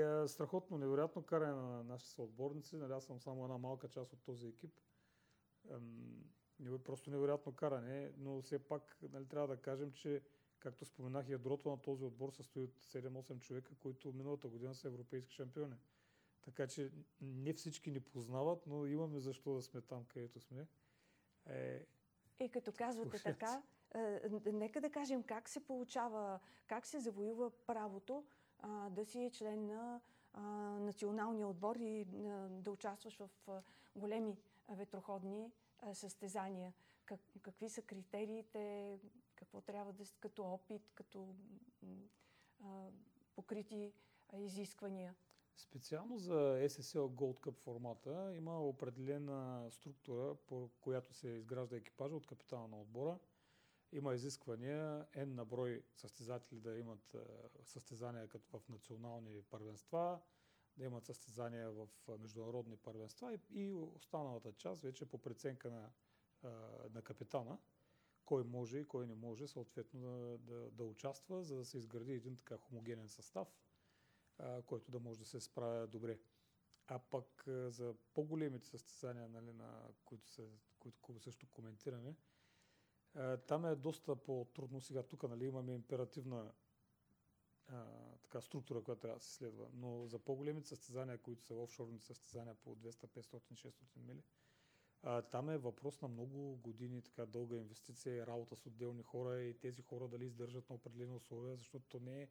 Страхотно, невероятно каране на нашите съотборници. Нали, аз съм само една малка част от този екип. Просто невероятно каране, но все пак нали, трябва да кажем, че както споменах, ядрото на този отбор състои от 7-8 човека, които миналата година са европейски шампиони. Така че не всички ни познават, но имаме защо да сме там, където сме. И като казвате така, нека да кажем как се получава, как се завоюва правото да си член на националния отбор и да участваш в големи ветроходни състезания. Какви са критериите, какво трябва да като опит, като покрити изисквания? Специално за SSL Gold Cup формата има определена структура, по която се изгражда екипажа от капитана на отбора. Има изисквания N на брой състезатели да имат състезания като в национални първенства, да имат състезания в международни първенства и останалата част вече по преценка на капитана, кой може и кой не може съответно да участва, за да се изгради един така хомогенен състав, който да може да се справя добре. А пък за по-големите състезания, нали, които също коментираме, там е доста по-трудно. Сега тук нали, имаме императивна така структура, която трябва да се следва. Но за по-големите състезания, които са офшорните състезания по 200, 500, 600 мили, там е въпрос на много години, така дълга инвестиция и работа с отделни хора и тези хора дали издържат на определени условия, защото то не е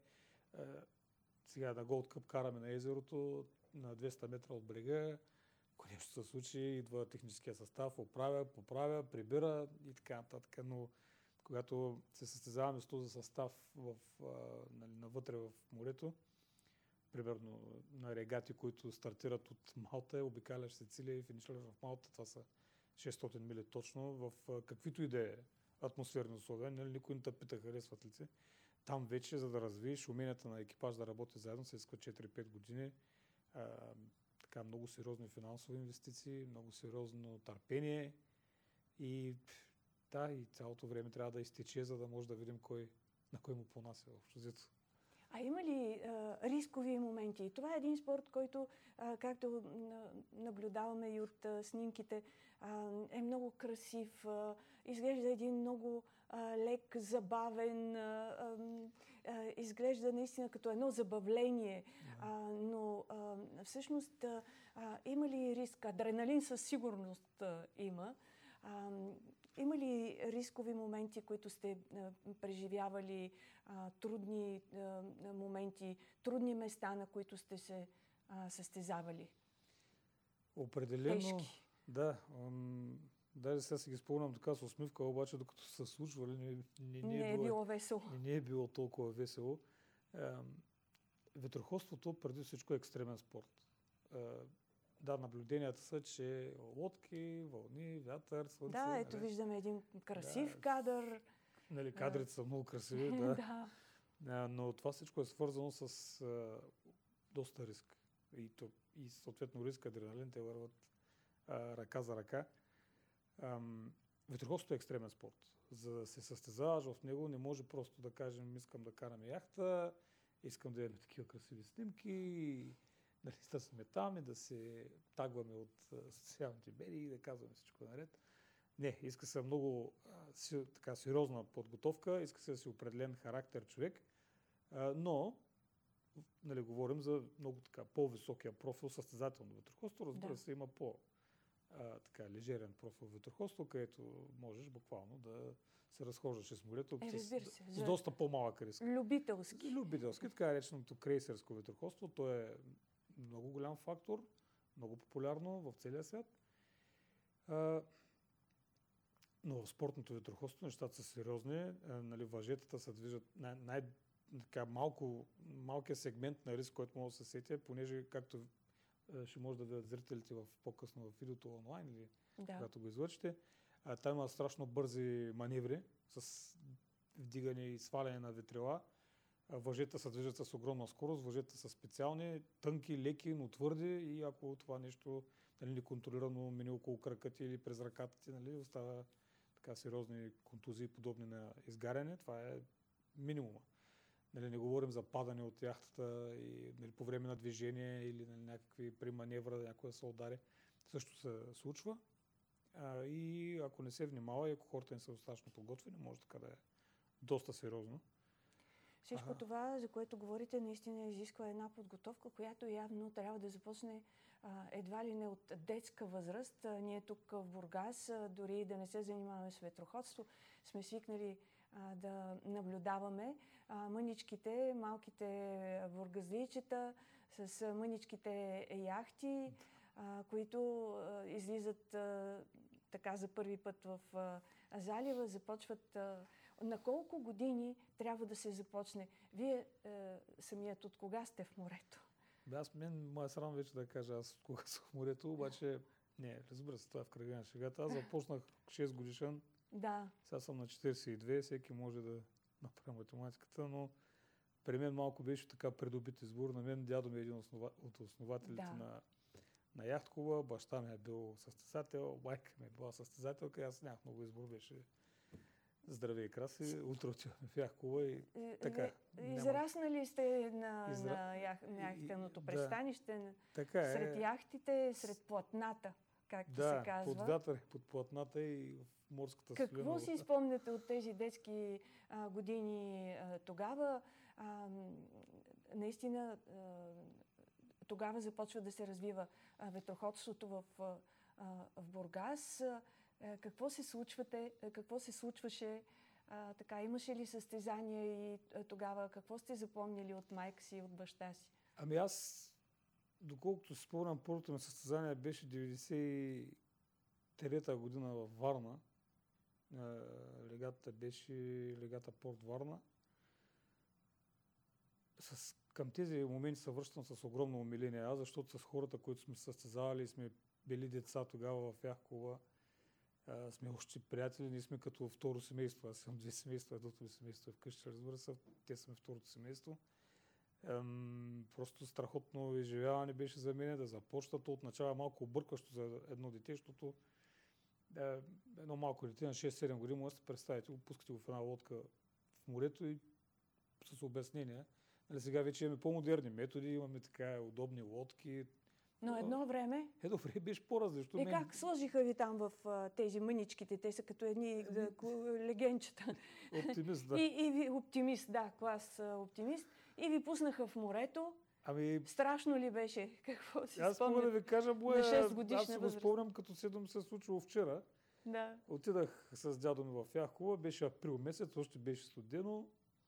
сега на Gold Cup караме на езерото на 200 метра от брега, ако нещо се случи, идва техническия състав, поправя, прибира и така нататък. Но когато се състезаваме с този състав навътре в морето, примерно на регати, които стартират от Малта, обикаляш Сицилия и финишираш в Малта, това са 600 мили точно, в каквито и да е атмосферни условия, никой не те пита харесват ли си. Там вече, за да развиеш уменията на екипаж да работи заедно, се иска 4-5 години. Така много сериозни финансови инвестиции, много сериозно търпение и цялото време трябва да изтече, за да може да видим на кой му понася общо взето. А има ли рискови моменти? Това е един спорт, който, както наблюдаваме и от снимките, е много красив, изглежда един много лек, забавен, изглежда наистина като едно забавление, но всъщност има ли риск? Адреналин със сигурност има. Има ли рискови моменти, които сте преживявали, трудни моменти, трудни места, на които сте се състезавали? Определено, тежки? Да. Даже сега си ги спомням така с усмивка, обаче докато са случвали не е било весело. Не е било толкова весело. Ветроходството преди всичко е екстремен спорт. Да, наблюденията са, че лодки, вълни, вятър, слънце. Да, ето виждаме един красив кадър. Нали, кадрите са много красиви, да. Но това всичко е свързано с доста риск. И съответно риск, адреналин, те върват ръка за ръка. Ветроходството е екстремен спорт. За да се състезаваш в него, не може просто да кажем, искам да караме яхта, искам да имаме такива красиви снимки, да сме там и да се тагваме от социалните медии и да казваме всичко наред. Не, иска се много така сериозна подготовка, иска се да си определен характер човек, но говорим за много така по-високия профил състезателно ветроходство. Разбира се, има така лежерен профил ветроходство, където можеш буквално да се разхождаш из морето с доста по-малък риск. Любителски, така нареченото крейсерско ветроходство. То е много голям фактор, много популярно в целия свят. Но в спортното ветроходство нещата са сериозни. Въжетата се движат малкият сегмент на риск, който може да се сети, понеже както ще може да видят зрителите по-късно в видеото онлайн или когато го излъчите. Там има страшно бързи маневри с вдигане и сваляне на ветрила. Въжета се движат с огромна скорост, въжета са специални, тънки, леки, но твърди и ако това нещо неконтролирано мине около краката или през ръката, остава така сериозни контузии, подобни на изгаряне, това е минимума. Нали, не говорим за падане от яхтата и нали, по време на движение или нали, някакви при маневра, някой да се удари. Също се случва. И ако не се внимава и ако хората не са достатъчно подготвени, може така да е доста сериозно. Всичко това, за което говорите, наистина изисква една подготовка, която явно трябва да започне едва ли не от детска възраст. Ние тук в Бургас, дори да не се занимаваме с ветроходство, сме свикнали да наблюдаваме мъничките, малките бургазлийчета с мъничките яхти, които излизат така за първи път в залива, започват. На колко години трябва да се започне? Вие самият от кога сте в морето? Да, ме е срам вече да кажа аз от кога съм в морето, обаче не, разбира се, това е в кръга на шегата. Аз започнах 6 годишен, сега съм на 42, всеки може да направи математиката, но при мен малко беше така придобит избор. На мен дядо ми е един от основателите на яхт-клуба, баща ми е бил състезател, майка ми е била състезателка и аз нямах много избор, беше здраве и краси, утре отиваме в яхт-клуба и така. Израснали сте на яхтеното пристанище, сред яхтите, сред платната, както се казва. Под вятър, под платната и в морската свилена. Какво си спомняте от тези детски години тогава? Наистина тогава започва да се развива ветроходството в Бургас. Какво се случваше? Така, имаше ли състезания и тогава? Какво сте запомнили от майка си и от баща си? Ами аз, доколкото си спомням, първото ми състезание беше 93-та година във Варна. Легата беше легата Порт Варна. Към тези моменти се връщам с огромно умиление. Аз, защото с хората, които сме състезавали и сме били деца тогава в яхт-клуба, сме още приятели, ние сме като второ семейство. Аз съм 2 семейства, едното ми семейство е вкъщи, разбира се, те сме второто семейство. Просто страхотно изживяване беше за мен да започна. То отначало малко объркващо за едно дете, защото едно малко дете на 6-7 години, може да се представите, пускате го в една лодка в морето и с обяснения. Нали, сега вече имаме по-модерни методи, имаме така удобни лодки. Но едно време беше по-различно. И как сложиха ви там в тези мъничките? Те са като едни легенчета. Оптимист, да. И ви оптимист, да, клас оптимист. И ви пуснаха в морето. Страшно ли беше? Какво си спомняте? Аз мога да ви кажа, аз си го спомням, като седом се случило вчера. Да. Отидах с дядо ми в яхт-клуба, беше април месец, още беше студено.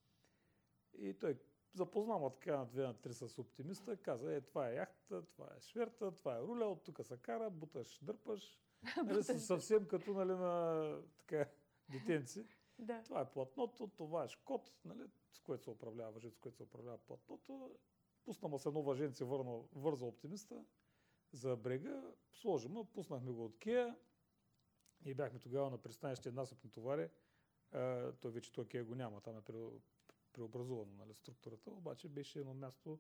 И той запозна ма така на 2-3 с оптимиста, каза, това е яхта, това е шверта, това е руля, от тук се кара, буташ, дърпаш. Нали, съвсем като нали, на така, детенци. Да. Това е платното, това е шкот, нали, с което се управлява въжето, с което се управлява платното. Пусна ма се едно въженце, върза оптимиста за брега, сложим, пуснахме го от Кея и бяхме тогава на пристанище насъпни товари. Той вече това Кея го няма, там е преобразувано нали, структурата, обаче беше едно място,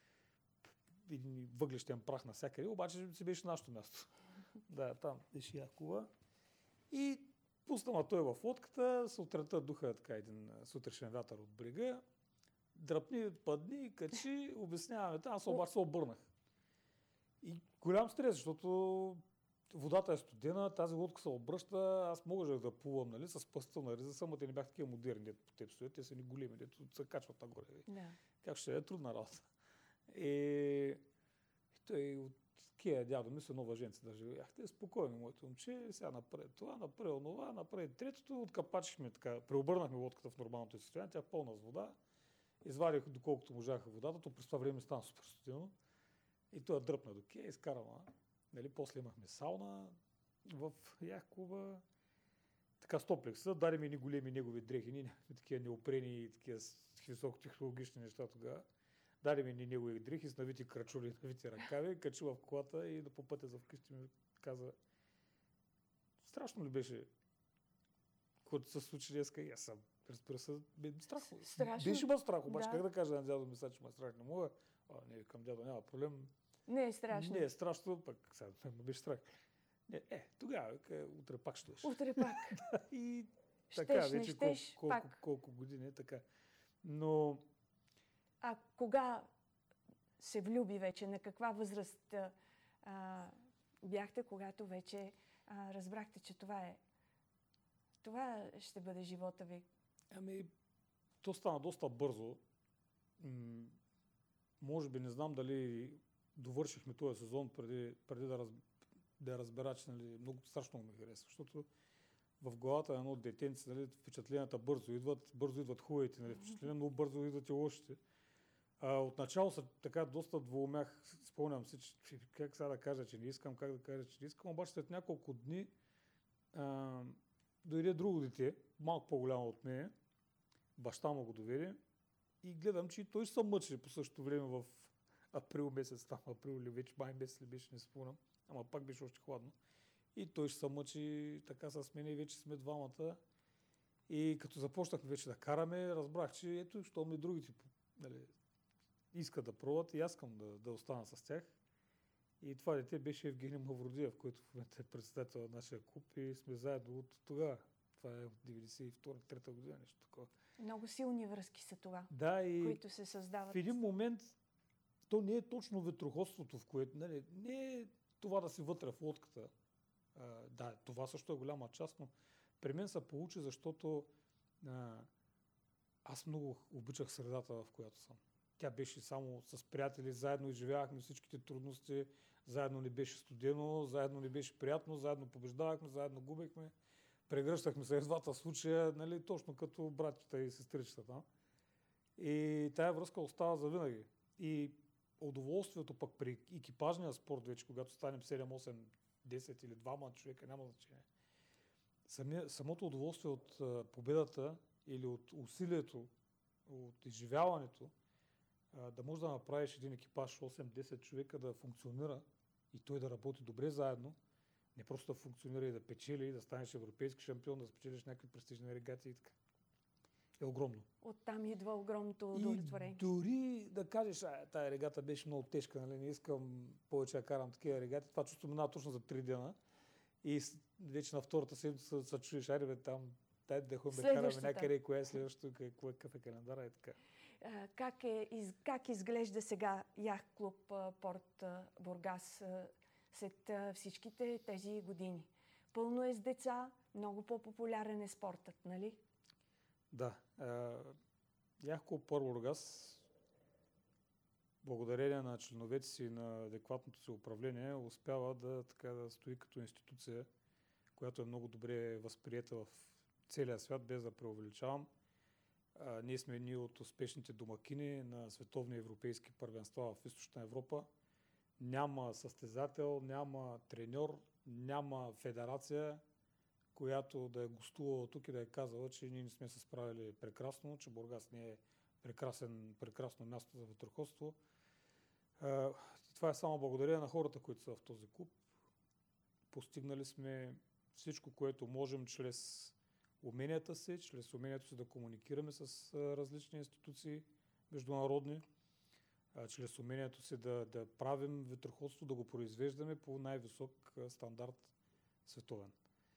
въглищен прах навсякъде, обаче си беше нашето място. Да, там беше яхт-клуба. И пуснама той в лодката, сутринта духа така един сутрешен вятър от брега, дръпни, падни, качи, обясняваме там, аз обаче се обърнах. И голям стрес, защото водата е студена, тази лодка се обръща, аз можех да плувам, нали, с спасителна риза, само те не бяха такива модерни, дето по теб стоят, те са ни големи, дето се качват нагоре. Да. Как ще е трудна работа. И той от Кея дядо ми с едно въженце държи яхте, спокойно, моето момче, сега направи това, направи онова, направи третото, откапачихме така, преобърнахме лодката в нормалното състояние, тя пълна с вода, извадих доколкото можаха водата, то през това време стана супер студено и той дръпна до Кея, изкарама. Нали, после имахме сауна в яхт-клуба. Така с топлекса, даде ми едни големи негови дрехи, ние нямахме такива неопрени и такива високотехнологични неща тогава. Даде ми едни негови дрехи с навити крачули, навити ръкави, качи в колата и по пътя за вкъщи ми каза, страшно ли беше, когато се случи днеска и аз съм, разбира се, страх. Беше ма страх, обаче как да кажа на дядо ми, че ме страх не мога. Не, към дядо няма проблем. Не е страшно. Не е страшно, пък сега ме беше страх. Тогава, утре пак ще дойдеш. Утре пак. И така, вече колко години е така. Но А кога се влюби вече? На каква възраст бяхте, когато вече разбрахте, че това ще бъде живота ви? Ами, то стана доста бързо. Може би не знам дали довършихме този сезон преди да разбера, че нали, много страшно ми харесва, защото в главата на едно детенце нали, впечатленията бързо идват хубавите нали, впечатления, много бързо идват и лошите. Отначало са така доста двоумях, спомням си, че как сега да кажа, че не искам, как да кажа, че не искам, обаче след няколко дни дойде друго дете, малко по-голямо от нея, баща му го доведе и гледам, че и той се мъчи по същото време в април месец, там април или вече май месец ли беше, не спомням, ама пак беше още хладно. И той ще се мъчи така с мен и вече сме двамата. И като започнахме вече да караме, разбрах, че ето, щом и другите нали, искат да пробват и аз искам да остана с тях. И това дете беше Евгений Мавродиев, който в момента е председател на нашия клуб и сме заедно от тогава. Това е от 92-3 година, нещо такова. Много силни връзки са това, които се създават. В един момент то не е точно ветроходството, в което нали, не е това да си вътре в лодката. Да, това също е голяма част, но при мен се получи, защото аз много обичах средата, в която съм. Тя беше само с приятели, заедно изживявахме всичките трудности, заедно ни беше студено, заедно ни беше приятно, заедно побеждавахме, заедно губехме, прегръщахме се в двата случая, нали, точно като братята и сестричетата. И тая връзка остава завинаги. И удоволствието пък при екипажния спорт вече, когато станем 7, 8, 10 или 2 човека, няма значение. Самото удоволствие от победата или от усилието, от изживяването, да можеш да направиш един екипаж 8-10 човека да функционира и той да работи добре заедно, не просто да функционира и да печели, да станеш европейски шампион, да спечелиш някакви престижни регати и така. Е огромно. Оттам идва огромното удовлетворение. И дори да кажеш, тая регата беше много тежка, нали? Не искам повече да карам такива регати. Това чувство минава точно за 3 дена. И вече на втората седмица се чуеш, айде бе, там, дай да ходим да караме някъде, коя е следващото, какъв е календара и така. Как изглежда сега Яхт клуб Порт Бургас след всичките тези години? Пълно е с деца, много по-популярен е спортът, нали? Да. Яхт клуб Порт Бургас, благодарение на членовете си и на адекватното си управление, успява да стои като институция, която е много добре възприета в целия свят, без да преувеличавам. Ние сме едни от успешните домакини на световни европейски първенства в Източна Европа. Няма състезател, няма треньор, няма федерация, която да е гостувала тук и да е казала, че ние не сме се справили прекрасно, че Бургас не е прекрасно място за ветроходство. Това е само благодарение на хората, които са в този клуб. Постигнали сме всичко, което можем чрез уменията си, чрез умението си да комуникираме с различни институции международни, чрез умението си да правим ветроходство, да го произвеждаме по най-висок стандарт световен.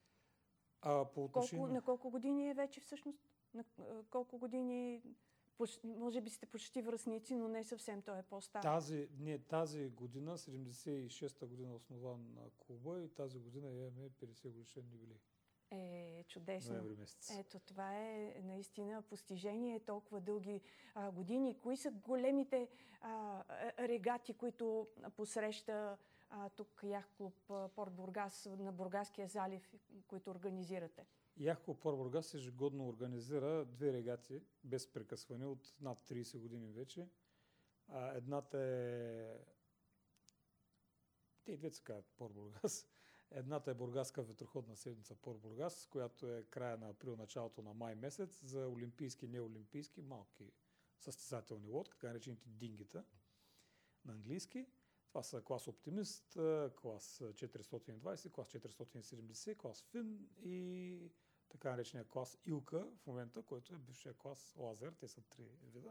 На колко години е вече всъщност? На колко години? Може би сте почти връстници, но не съвсем, той е по-стар. Тази година, 76-та година основан на клуба и тази година имаме 50 годишен юбилей. Чудесно. Ноември месец. Ето, това е наистина постижение толкова дълги години. Кои са големите регати, които посреща тук Яхт клуб Порт Бургас на Бургаския залив, които организирате? Яхт клуб Порт Бургас ежегодно организира 2 регати без прекъсване от над 30 години вече. Едната е... Те и двете се казват Порт Бургас. Едната е Бургаска ветроходна седмица Порт Бургас, която е края на април, началото на май месец за олимпийски и неолимпийски малки състезателни лодки, така наречените дингита на английски. Това са клас Оптимист, клас 420, клас 470, клас Фин и така наречения клас Илка в момента, който е бившия клас Лазер. Те са 3 вида.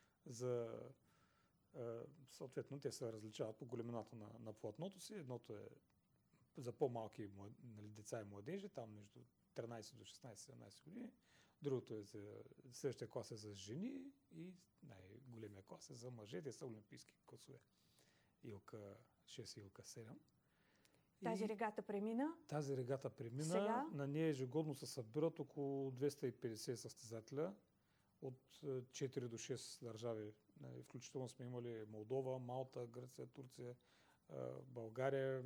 Съответно, те се различават по големината на платното си. Едното е за по-малки деца и младежи, там между 13 до 16-17 години. Другото е следващия клас е за жени и най-големия клас е за мъже. Те са олимпийски класове. Илка 6 и Илка 7. Тази регата премина. Тази регата премина. Сега? На нея ежегодно се събират около 250 състезателя от 4 до 6 държави. Включително сме имали Молдова, Малта, Гърция, Турция, България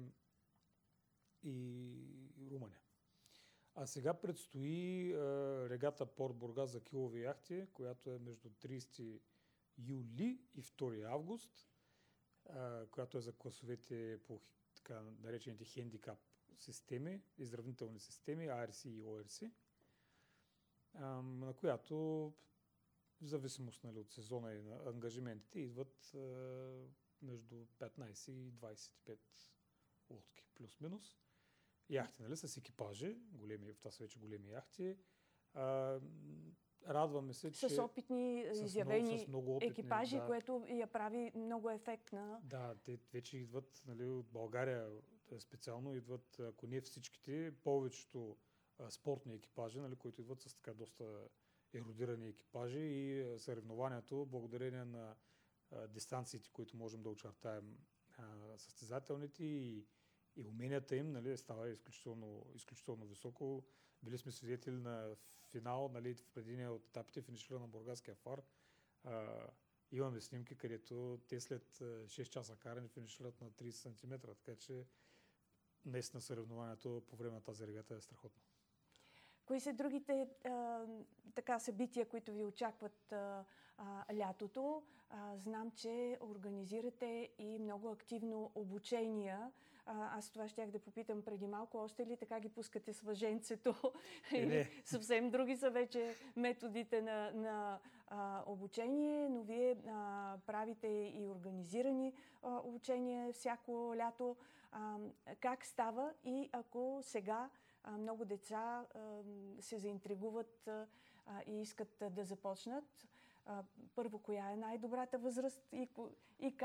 и Румъния. А сега предстои регата Порт Бургас за килови яхти, която е между 30 юли и 2 август, която е за класовете по така наречените хендикап системи, изравнителни системи, ARC и ORC, на която в зависимост от сезона и на ангажиментите идват между 15 и 25 лодки, плюс-минус. Яхти, нали, с екипажи, това са вече големи яхти. Радваме се, че... С опитни, изявени много опитни, екипажи, което я прави много ефектна. Да, те вече идват, нали, от България специално, идват, ако не всичките, повечето спортни екипажи, нали, които идват с така доста еродирани екипажи и съревнованието, благодарение на дистанциите, които можем да очертаем състезателните и уменията им, нали, става изключително високо. Били сме свидетели на финал, нали, в единия от етапите, финишира на Бургаския фар. Имаме снимки, където те след 6 часа каране финишират на 30 см, така че наистина съревнованието по време на тази регата е страхотно. Кои са другите събития, които ви очакват лятото? Знам, че организирате и много активно обучения. Аз това щях да попитам преди малко. Още ли така ги пускате с въженцето? Или съвсем други са вече методите на обучение, но вие правите и организирани обучения всяко лято. Как става и ако сега много деца се заинтригуват и искат да започнат? Първо, коя е най-добрата възраст и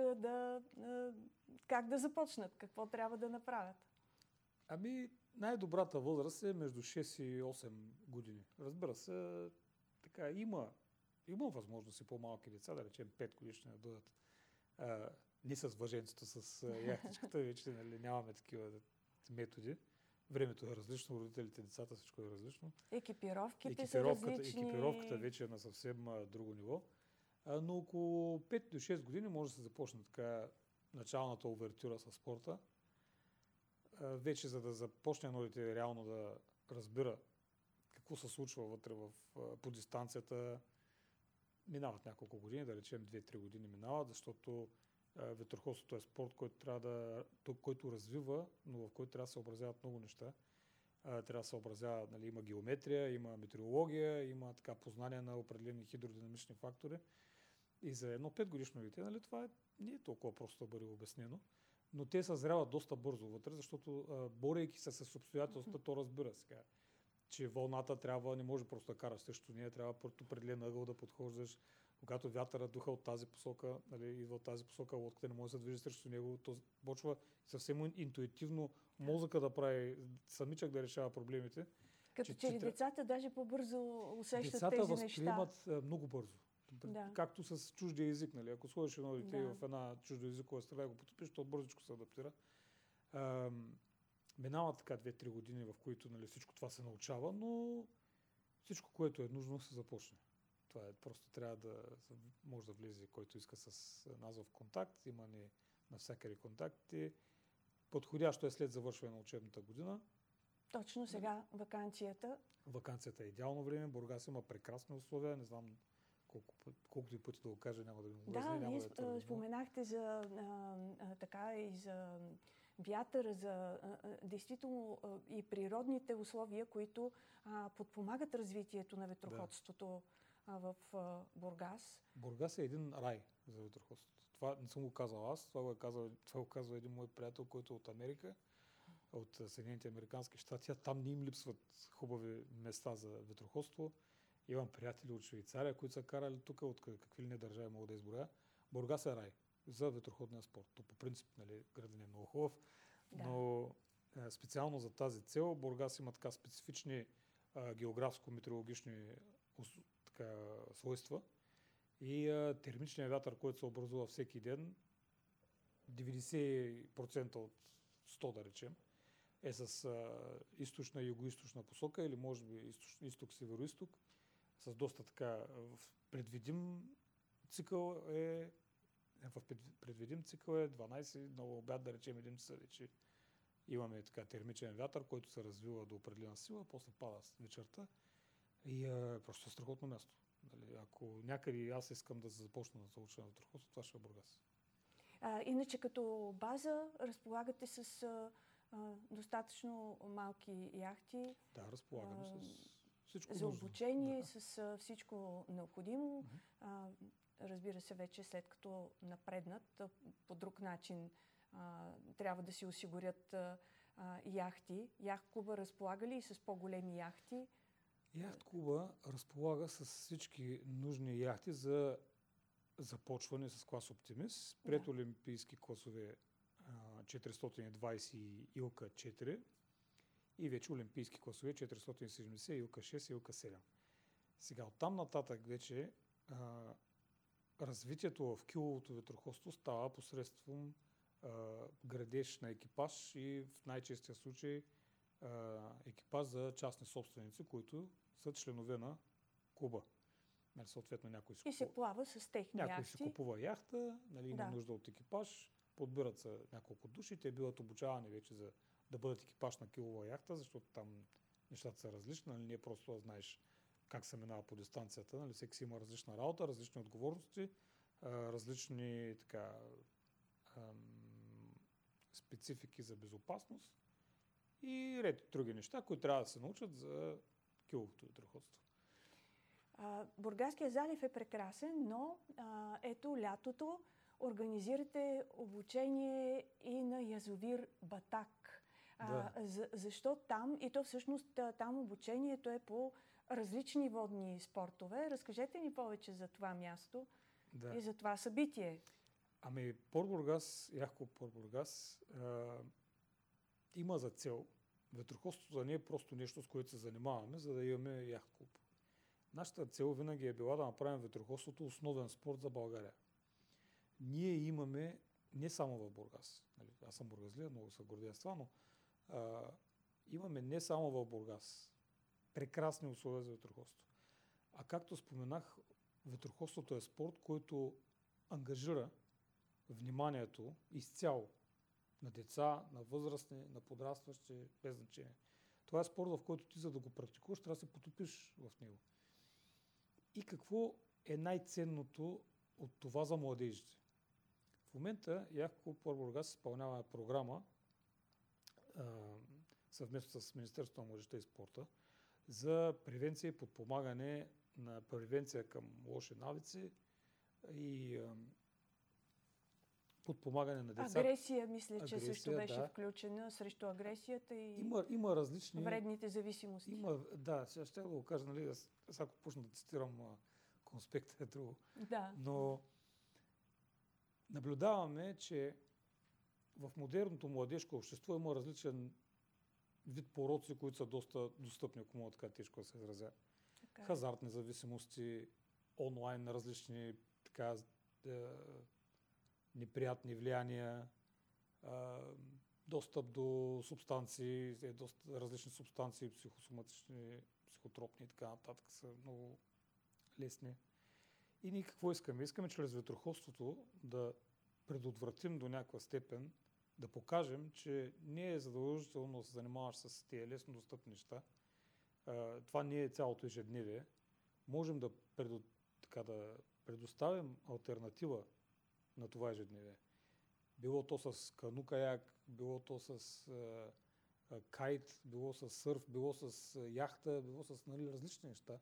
как да започнат? Какво трябва да направят? Най-добрата възраст е между 6 и 8 години. Разбира се, така има възможност и по-малки деца, да речем 5 годишни да дойдат. Не с въженцето, с яхтичката, вече нали, нямаме такива методи. Времето е различно, родителите, децата, всичко е различно. Екипировките са различни. Екипировката вече е на съвсем друго ниво. Но около 5 до 6 години може да се започне така началната увертюра със спорта. Вече за да започне едно дете реално да разбира какво се случва вътре по дистанцията, минават няколко години, да речем 2-3 години минават, защото ветроходството е спорт, който развива, но в който трябва да се съобразяват много неща. Трябва да се съобразява, нали, има геометрия, има метеорология, има така познание на определени хидродинамични фактори. И за едно 5-годишно дете, нали, това не е толкова просто да бъде обяснено, но те съзряват доста бързо вътре, защото борейки се с обстоятелствата, то разбира сега, че вълната не може просто да караш срещу нея, трябва под определен ъгъл да подхождаш. Когато вятърът духа от тази посока, нали, идва от тази посока, лодката не може да се движи срещу него, то почва съвсем интуитивно мозъка да прави, самичък да решава проблемите. Като че ли децата даже по-бързо усещат децата тези неща. Децата възприемат много бързо. Да. Както с чуждия език. Нали? Ако сложиш едно дете в една чуждоезикова среда и го потопиш, то бързичко се адаптира. Минават така 2-3 години, в които, нали, всичко това се научава, но всичко, което е нужно, се започне. Това е просто трябва да може да влезе, който иска с нас в контакт. Има ни навсякъде контакти. Подходящо е след завършване на учебната година. Точно сега ваканцията. Ваканцията е идеално време. Бургас има прекрасни условия. Не знам колкото и пъти да го кажа, няма да ми го Да, вие споменахте за вятър, за действително и природните условия, които подпомагат развитието на ветроходството в Бургас. Бургас е един рай за ветроходството. Това не съм го казал аз, това го казва един мой приятел, който е от Америка, от Съединените американски щати. Там не им липсват хубави места за ветроходство. Имам приятели от Швейцария, които са карали тук, от какви ли не държави мога да изброя. Бургас е рай за ветроходния спорт. То по принцип, нали, градът е много хубав, но специално за тази цел Бургас има така специфични географско-метеорологични свойства и термичният вятър, който се образува всеки ден, 90% от 100, да речем, е с източна и югоизточна посока или може би изток-северо-изток, с доста така предвидим цикъл е 12 на обяд, да речем 1 часа вече имаме така термичен вятър, който се развива до определена сила, после пада вечерта и просто е страхотно място. Дали, ако някъде аз искам да започна да се уча на ветрохолство, това ще е Бургас. Иначе като база разполагате с достатъчно малки яхти. Да, разполагаме с всичко за нужно. обучение, Да. с всичко необходимо. Разбира се, вече след като напреднат, по друг начин трябва да си осигурят яхти. Яхт-клуба разполага ли и с по-големи яхти? Яхт-клуба разполага с всички нужни яхти за започване с клас Оптимист, предолимпийски класове 420 и Илка 4 и вече олимпийски класове 470, Илка 6 и Илка 7. Сега оттам нататък вече развитието в киловото ветроходство става посредством градеж на екипаж и в най-честия случай екипаж за частни собственици, които са членове на клуба. Нали, съответно някой си се плава с техни някой яхти. си купува яхта, нали, има нужда от екипаж, подбират се няколко души, те биват обучавани вече за да бъдат екипаж на килова яхта, защото там нещата са различни, нали, не просто да знаеш как се минава по дистанцията, нали, всеки си има различна работа, различни отговорности, различни специфики за безопасност и ред други неща, които трябва да се научат за киловото ветроходство. Бургаският залив е прекрасен, но ето лятото организирате обучение и на язовир Батак. Защо там? И то всъщност там обучението е по различни водни спортове. Разкажете ни повече за това място и за това събитие. Ами Порт Бургас, Яхт-клуб Порт Бургас има за цел ветроходството да не е просто нещо, с което се занимаваме, за да имаме яхт-клуб. Нашата цел винаги е била да направим ветроходството основен спорт за България. Ние имаме не само в Бургас, нали, аз съм бургазлия, много се гордея с това, но имаме не само в Бургас прекрасни условия за ветроходство. А както споменах, ветроходството е спорт, който ангажира вниманието изцяло на деца, на възрастни, на подрастващи, без значение. Това е спорт, в който ти, за да го практикуваш, трябва да се потопиш в него. И какво е най-ценното от това за младежите? В момента Яхт-клуб Порт Бургас изпълнява програма съвместно с Министерството на младежта и спорта за превенция и подпомагане на превенция към лоши навици и подпомагане на деца. Агресия, мисля, че също беше включена срещу агресията и има различни вредните зависимости. Сега ще го кажа, нали, аз ако почна да цитирам конспекта е друго. Да. Но наблюдаваме, че в модерното младежко общество има различен вид пороци, които са доста достъпни, ако мога така тежко да се изразя. Хазартни зависимости, онлайн на различни неприятни влияния, достъп до субстанции, доста различни субстанции, психосоматични, психотропни и така нататък са много лесни. И ние какво искаме? Искаме чрез ветроходството да предотвратим до някаква степен, да покажем, че не е задължително да се занимаваш с тези лесно достъпни неща. Това не е цялото ежедневие. Можем да предоставим алтернатива на това ежедневие. Било то с кану-каяк, било то с кайт, било с сърф, било с яхта, било с различни неща.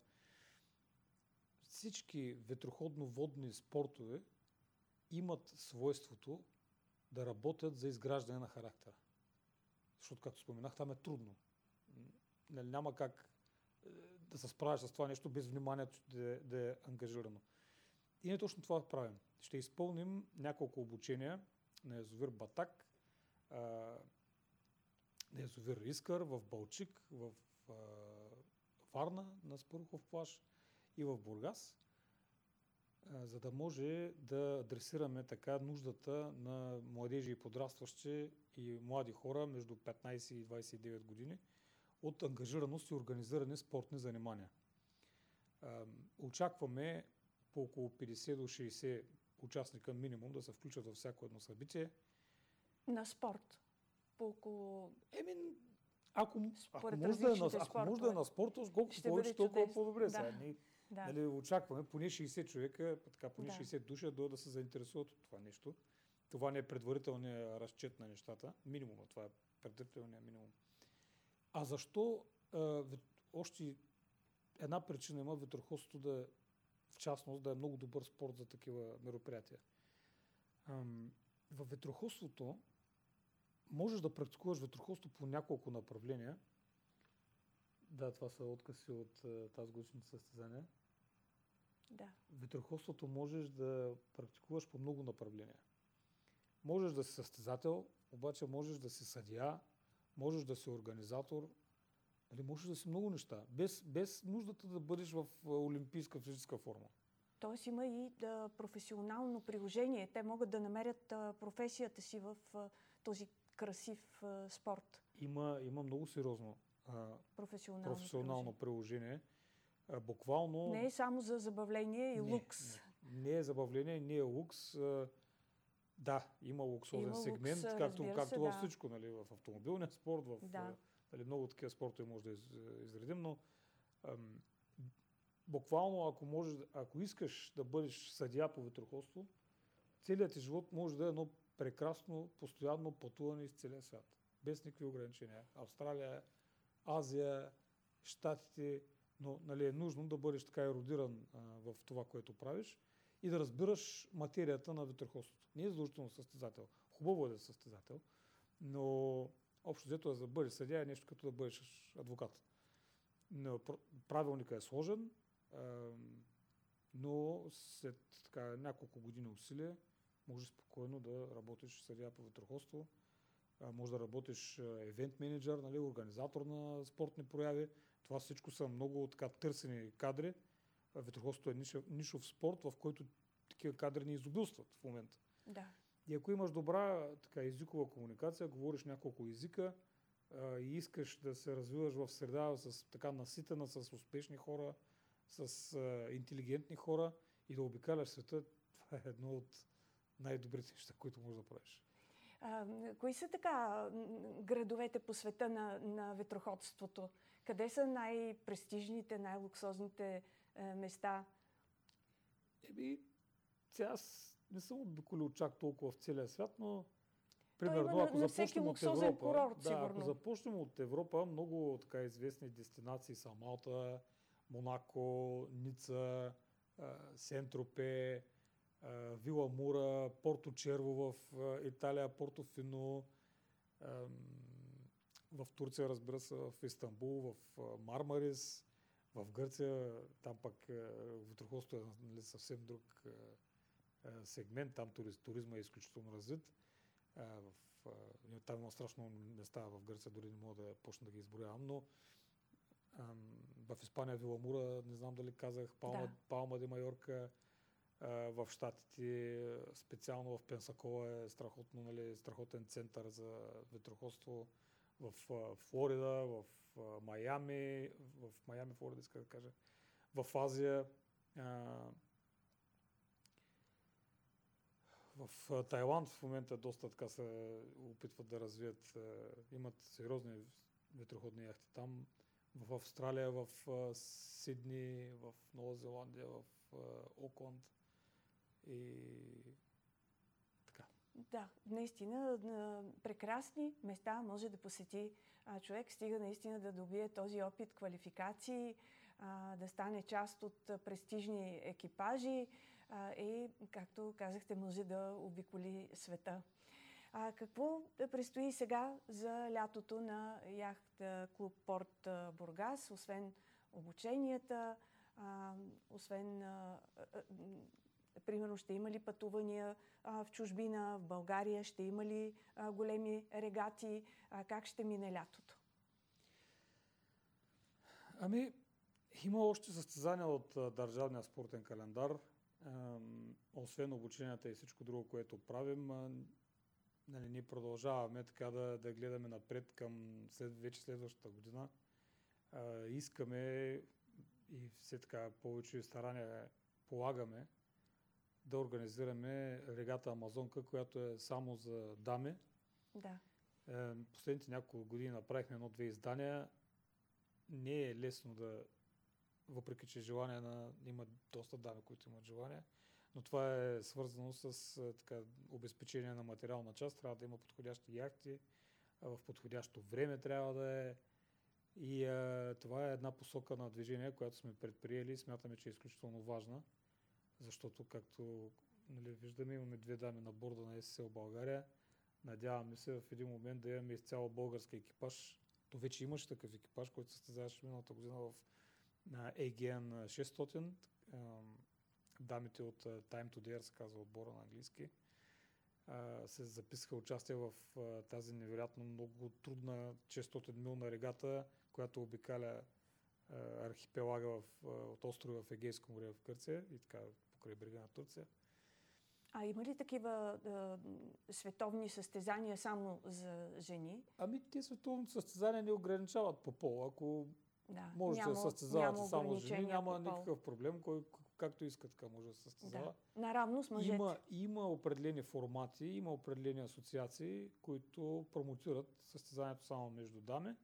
Всички ветроходно-водни спортове имат свойството да работят за изграждане на характера. Защото, както споменах, там е трудно. Няма как да се справиш с това нещо без вниманието да е ангажирано. И не точно това правим. Ще изпълним няколко обучения на язовир Батак, на язовир Искър, в Балчик, в Варна, на Спарухов плаж и в Бургас, за да може да адресираме така нуждата на младежи и подрастващи и млади хора между 15 и 29 години от ангажираност и организирани спортни занимания. Очакваме по около 50 до 60 участника минимум да се включат във всяко едно събитие. На спорт? По около... Ако може да е на спорт, колкото повече, толкова по-добре. Да. Нали, очакваме поне 60 човека, поне 60 души да се заинтересуват от това нещо. Това не е предварителният разчет на нещата. Минимум, това е предварителният минимум. А защо още една причина има ветроходството в частност да е много добър спорт за такива мероприятия? Във ветроходството можеш да практикуваш ветроходство по няколко направления. Да, това са откъси от тази годишните състезания. Да. Ветроходството можеш да практикуваш по много направления. Можеш да си състезател, обаче можеш да си съдия, можеш да си организатор, можеш да си много неща, без нуждата да бъдеш в олимпийска физическа форма. Тоест има и професионално приложение. Те могат да намерят професията си в този красив спорт. Има много сериозно професионално приложение. Буквално... Не е само за забавление и лукс. Не е забавление, не е лукс. Да, има луксозен сегмент, както във всичко, нали, в автомобилния спорт, нали, много такива спортове може да изредим, но буквално, ако искаш да бъдеш съдия по ветроходство, целият ти живот може да е едно прекрасно, постоянно пътуване из целия свят. Без никакви ограничения. Австралия, Азия, Щатите, но нали, е нужно да бъдеш така еродиран в това, което правиш и да разбираш материята на ветроходството. Не е задължително състезател. Хубаво е да си състезател, но общо взето да бъдеш съдия е нещо като да бъдеш адвокат. Но правилникът е сложен, но след няколко години усилия можеш спокойно да работиш съдия по ветроходство, може да работиш евент менеджер, нали, организатор на спортни прояви. Това всичко са много търсени кадри. Ветроходството е нишов спорт, в който такива кадри не изобилстват в момента. Да. И ако имаш добра езикова комуникация, говориш няколко езика и искаш да се развиваш в среда с така наситена, с успешни хора, с интелигентни хора и да обикаляш света, това е едно от най-добрите неща, които можеш да правиш. Кои са така градовете по света на ветроходството? Къде са най-престижните, най-луксозните места? Аз не съм обиколил чак толкова в целия свят, но примерно, ако започнем от Европа, курорт, ако започнем от Европа, много така известни дестинации са Малта, Монако, Ница, Сен-Тропе, Вила Мура, Порто Черво в Италия, Портофино, в Турция, разбира се, в Истанбул, в Мармарис, в Гърция, там пък ветроходството е нали, съвсем друг сегмент, там туризма е изключително развит. Там има страшно места в Гърция, дори не мога да почна да ги изброявам, но в Испания Вила Мура, не знам дали казах, Палма де Майорка, в Щатите, специално в Пенсакола е страхотен център за ветроходство, в Флорида, в Майами, Флорида, иска да кажа, в Азия, в Тайланд в момента доста така се опитват да развият, имат сериозни ветроходни яхти там, в Австралия, в Сидни, в Нова Зеландия, в Окланд и така. Да, наистина прекрасни места може да посети човек, стига наистина да добие този опит, квалификации, да стане част от престижни екипажи и, както казахте, може да обиколи света. Какво предстои сега за лятото на яхт клуб Порт Бургас, освен обученията, освен примерно ще има ли пътувания в чужбина, в България, ще има ли големи регати, как ще мине лятото? Има още състезания от държавния спортен календар. Освен обученията и всичко друго, което правим, нали, ние продължаваме така да гледаме напред към вече следващата година. Искаме и все така повече старания полагаме да организираме регата Амазонка, която е само за дами. Да. Последните няколко години направихме едно-две издания. Не е лесно въпреки че има доста дами, които имат желание, но това е свързано с обезпечение на материална част. Трябва да има подходящи яхти, в подходящо време трябва да е. И това е една посока на движение, която сме предприели и смятаме, че е изключително важна, защото, както виждаме, имаме 2 дами на борда на ССЛ България. Надяваме се в един момент да имаме изцяло български екипаж. То вече имаше такъв екипаж, който състезаваше миналата година на AGN 600. Дамите от Time to Dare, се казва отбора на английски, се записаха участие в тази невероятно много трудна 600-милна регата, която обикаля архипелага от острови в Егейско море в Гърция и така покрай брега на Турция. А има ли такива световни състезания само за жени? Те световни състезания не ограничават по пол. Ако може да състезават само жени, няма никакъв проблем. Както иска, така може да се състезава. Да. Наравно с мъжете. Има определени формати, има определени асоциации, които промотират състезанието само между дами.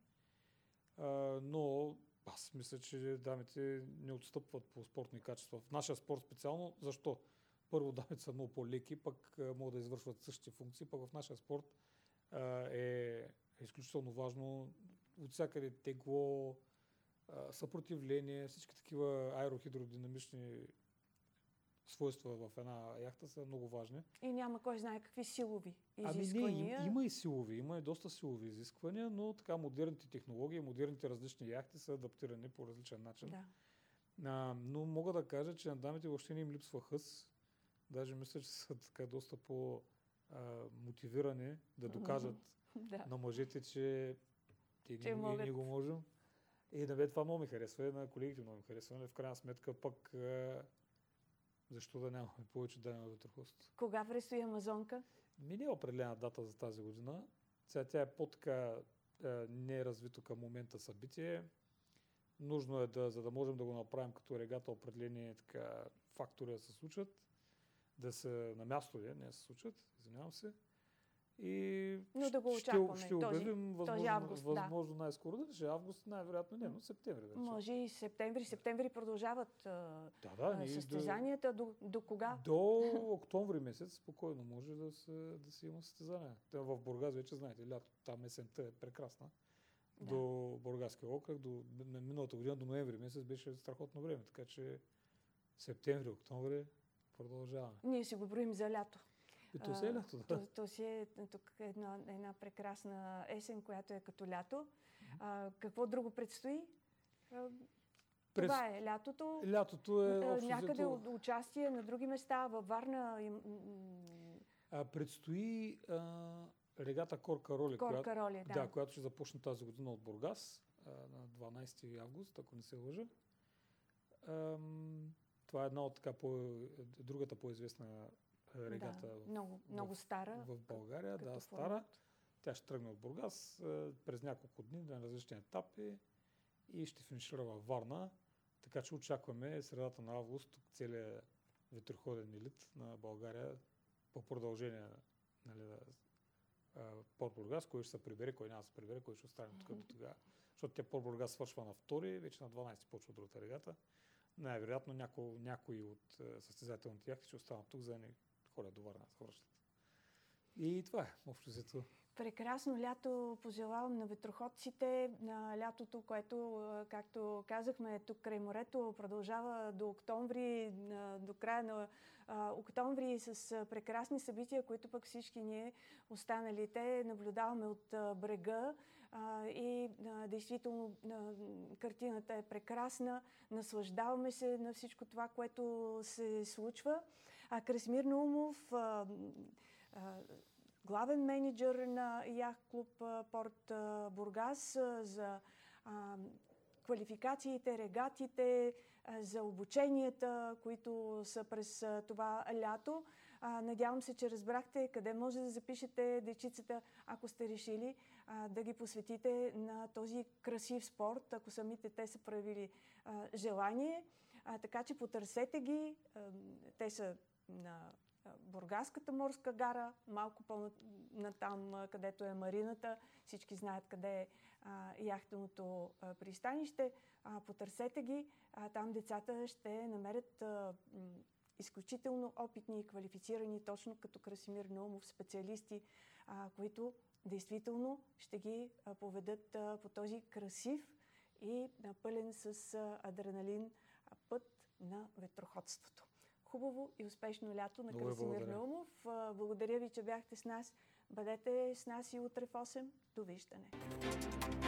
Но аз мисля, че дамите не отстъпват по спортни качества. В нашия спорт специално. Защо? Първо, дамите са много по-леки, пък могат да извършват същите функции, пък в нашия спорт е изключително важно от всякъде тегло, съпротивление, всички такива аерохидродинамични свойства в една яхта са много важни. И няма кой знае какви силови изисквания. Има и силови, има и доста силови изисквания, но така модерните технологии, модерните различни яхти са адаптирани по различен начин. Да. Но мога да кажа, че на дамите въобще не им липсва хъс. Даже мисля, че са така доста по-мотивирани да докажат на мъжете, че ние го можем. И на мен това много ми харесва, и на колегите много ми харесва. В крайна сметка пък защо да нямаме повече дами на ветроходството. Кога предстои Амазонка? Не е определена дата за тази година. Тя е по-така неразвито към момента събитие. Нужно е за да можем да го направим като регата, определени фактори да се случат, да са на място, не да се случат, извинявам се. Но да го очакваме. Ще обявим възможно да. Най-скоро. Да ще август, най-вероятно не, но септември. Вече. Може и септември. Септември продължават състезанията. До кога? До октомври месец спокойно може да се има състезания. В Бургас вече знаете, лято, там есента е прекрасна. Да. До Бургаския окръг, миналата година, до ноември месец беше страхотно време, така че септември, октомври продължаваме. Ние си го броим за лято. И то си е лято, да. То си е тук една прекрасна есен, която е като лято. Какво друго предстои? Това е лятото. Лятото е някъде участие на други места, във Варна. Предстои регата Корка Роли, която ще започне тази година от Бургас на 12 август, ако не се лъжа. Това е една от другата по-известна регата много стара в България. Стара. Тя ще тръгне от Бургас през няколко дни на различни етапи и ще финишира във Варна. Така че очакваме средата на август целият ветроходен елит на България по продължение Порт Бургас, кой ще се прибере, кой няма да се прибере, кой ще остане тук до тогава. Защото Порт Бургас свършва на 2, вече на 12 почва другата регата. Най-вероятно някои от състезателните яхти ще останат тук, за да не ходят до Варна, се връщат. И това е общо взето. Прекрасно лято пожелавам на ветроходците, на лятото, което, както казахме, тук край морето продължава до октомври, до края на октомври с прекрасни събития, които пък всички ние останалите наблюдаваме от брега. И действително картината е прекрасна, наслаждаваме се на всичко това, което се случва. Красимир Наумов, главен мениджър на яхт клуб Порт Бургас, за квалификациите, регатите, за обученията, които са през това лято. Надявам се, че разбрахте къде може да запишете дечицата, ако сте решили да ги посветите на този красив спорт, ако самите те са проявили желание. Така че потърсете ги. Те са на Бургаската морска гара, малко по-натам, където е марината. Всички знаят къде е яхтеното пристанище. Потърсете ги. Там децата ще намерят изключително опитни и квалифицирани, точно като Красимир Наумов, специалисти, които действително ще ги поведат по този красив и пълен с адреналин път на ветроходството. Хубаво и успешно лято на Красимир Наумов. Благодаря ви, че бяхте с нас. Бъдете с нас и утре в 8. Довиждане!